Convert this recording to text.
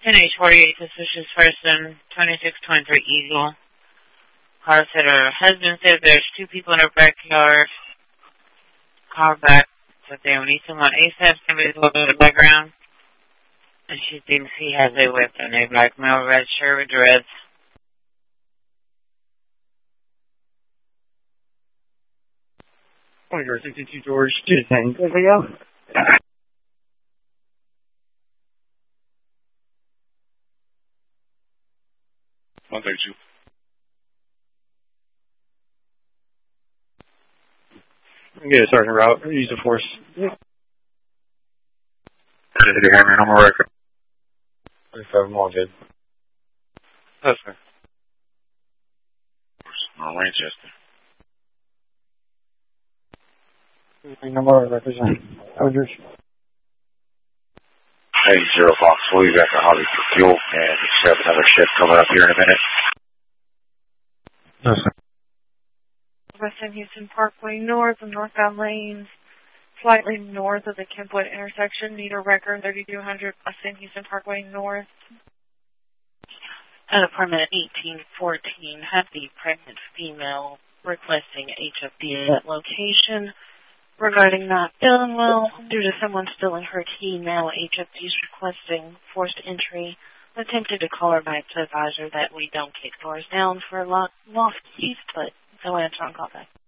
10-H-48, suspicious person, 2623 Eagle. Car said her husband said there's two people in her backyard. Car back, said they will need someone ASAP. Somebody's looking in the background. And she thinks he has a weapon, a black male red shirt with dreads. Oh, you're 62 George, do the thing. There we go. 132. Get a sergeant route. Use the force. Did you have your number record? 27 all good. Yes, sir. Manchester. Number represent. Oders. Hey, Zero Fox, we'll be back at Holly for fuel, and we have another shift coming up here in a minute. Yes, sir. West End Houston Parkway North and northbound lanes, slightly north of the Kentwood intersection. Need a record 3200 West End Houston Parkway North. At apartment 1814, have the pregnant female requesting HFD at that location regarding not feeling well due to someone stealing her key. Now HFD's requesting forced entry. Attempted to call her back to advise her that we don't kick doors down for lost keys, but no answer on callback.